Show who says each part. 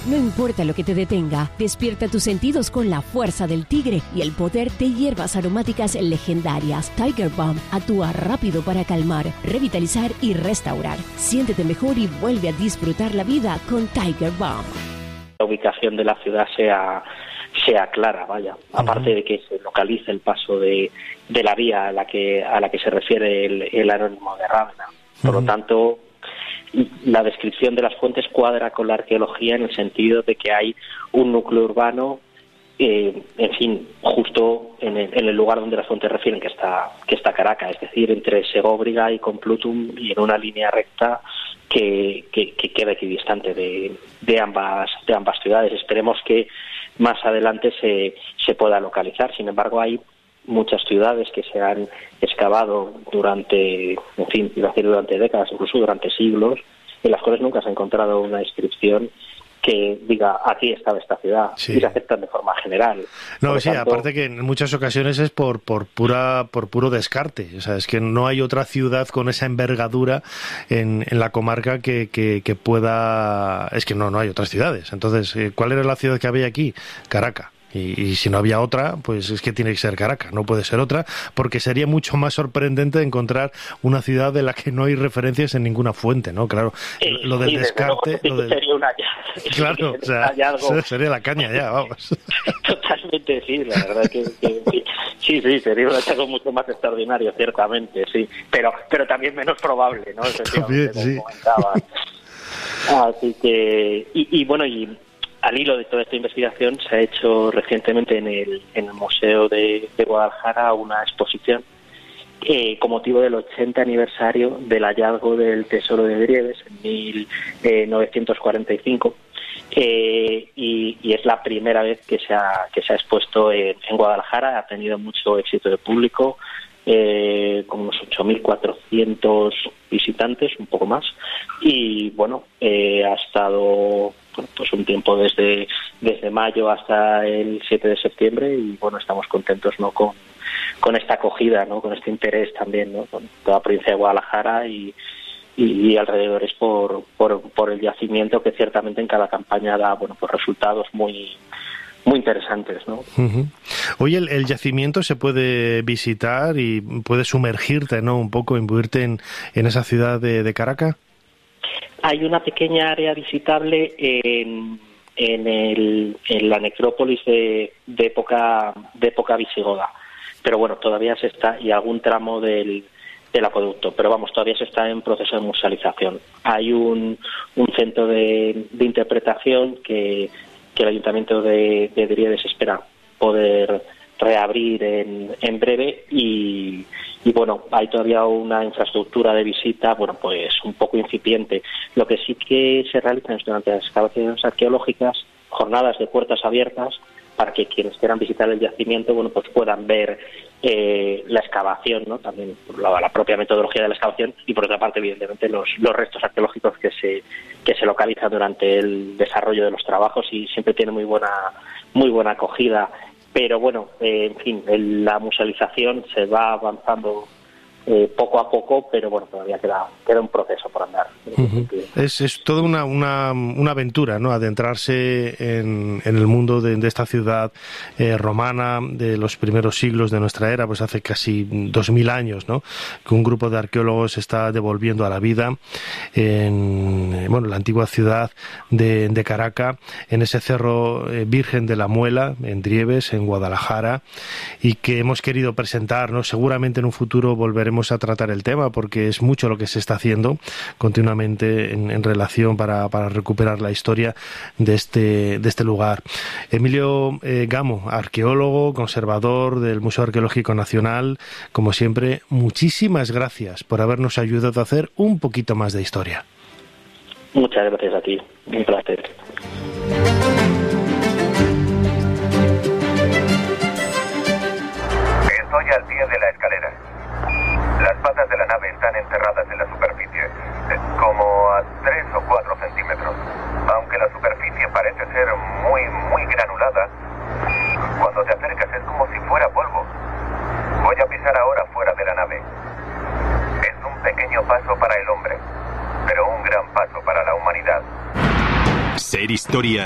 Speaker 1: No importa lo que te detenga, despierta tus sentidos con la fuerza del tigre y el poder de hierbas aromáticas legendarias. Tiger Balm actúa rápido para calmar, revitalizar y restaurar. Siéntete mejor y vuelve a disfrutar la vida con Tiger Balm.
Speaker 2: La ubicación de la ciudad sea clara, vaya. Aparte de que se localice el paso de la vía a la que se refiere el anónimo de Rávena. Por lo tanto, la descripción de las fuentes cuadra con la arqueología en el sentido de que hay un núcleo urbano, en fin, justo en el lugar donde las fuentes refieren que está Caracas, es decir, entre Segóbriga y Complutum, y en una línea recta que queda equidistante de ambas ciudades. Esperemos que más adelante se pueda localizar. Sin embargo, hay muchas ciudades que se han excavado durante décadas, incluso durante siglos, en las cuales nunca se ha encontrado una inscripción que diga aquí estaba esta ciudad, sí. Y se aceptan de forma general.
Speaker 3: No, sí, tanto, aparte que en muchas ocasiones es por puro descarte. O sea, es que no hay otra ciudad con esa envergadura en la comarca que pueda... Es que no hay otras ciudades. Entonces, ¿cuál era la ciudad que había aquí? Caracas. Y si no había otra, pues es que tiene que ser Caracas, no puede ser otra, porque sería mucho más sorprendente encontrar una ciudad de la que no hay referencias en ninguna fuente, ¿no? Claro, lo del descarte...
Speaker 2: Sería una...
Speaker 3: Claro, o sea, sería la caña ya, vamos.
Speaker 2: Totalmente, sí, la verdad que sí, sería un hallazgo mucho más extraordinario, ciertamente, sí, pero también menos probable, ¿no?
Speaker 3: También, sí.
Speaker 2: Así que, y bueno, y al hilo de toda esta investigación se ha hecho recientemente en el Museo de Guadalajara una exposición con motivo del 80 aniversario del hallazgo del Tesoro de Drieves en 1945 y es la primera vez que se ha expuesto en Guadalajara. Ha tenido mucho éxito de público, como unos 8.400 visitantes, un poco más, y bueno, ha estado pues un tiempo desde mayo hasta el 7 de septiembre y bueno, estamos contentos, ¿no?, con esta acogida, ¿no?, con este interés también, ¿no?, con toda la provincia de Guadalajara y alrededores por el yacimiento, que ciertamente en cada campaña da pues resultados muy interesantes, ¿no?
Speaker 3: Uh-huh. Oye, el yacimiento se puede visitar y puedes sumergirte, ¿no?, un poco, imbuirte en esa ciudad de Caracas.
Speaker 2: Hay una pequeña área visitable en la necrópolis de época visigoda, pero bueno, todavía se está, y algún tramo del acueducto, pero vamos, todavía se está en proceso de musealización. Hay un centro de interpretación que el Ayuntamiento de Drieves espera poder reabrir en breve y bueno, hay todavía una infraestructura de visita, bueno, pues un poco incipiente. Lo que sí que se realizan durante las excavaciones arqueológicas, jornadas de puertas abiertas para que quienes quieran visitar el yacimiento, bueno, pues puedan ver la excavación, ¿no?, también la propia metodología de la excavación, y por otra parte, evidentemente, los restos arqueológicos que se localizan durante el desarrollo de los trabajos, y siempre tiene muy buena acogida. Pero bueno, en fin, la musealización se va avanzando poco a poco, pero bueno, todavía queda un proceso por andar.
Speaker 3: Uh-huh. Es toda una aventura, ¿no?, adentrarse en el mundo de esta ciudad romana de los primeros siglos de nuestra era, pues hace casi 2000 años, ¿no?, que un grupo de arqueólogos está devolviendo a la vida en la antigua ciudad de Caracas, en ese cerro Virgen de la Muela, en Drieves, en Guadalajara, y que hemos querido presentar, ¿no? Seguramente en un futuro volveremos a tratar el tema, porque es mucho lo que se está haciendo continuamente en relación para recuperar la historia de este lugar. Emilio Gamo, arqueólogo, conservador del Museo Arqueológico Nacional, como siempre, muchísimas gracias por habernos ayudado a hacer un poquito más de historia.
Speaker 2: Muchas gracias a ti, un placer.
Speaker 4: Estoy al pie de la escalera. Las patas de la nave están enterradas en la superficie, como a 3 o 4 centímetros. Aunque la superficie parece ser muy granulada, cuando te acercas es como si fuera polvo. Voy a pisar ahora fuera de la nave. Es un pequeño paso para el hombre, pero un gran paso para la humanidad.
Speaker 5: Ser historia